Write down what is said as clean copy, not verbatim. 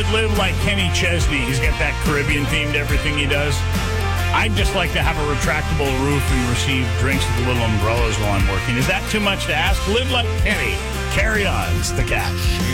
live like Kenny Chesney. He's got that Caribbean theme to everything he does. I'd just like to have a retractable roof and receive drinks with little umbrellas while I'm working. Is that too much to ask? Live like Kenny. Carry on. It's the Cat.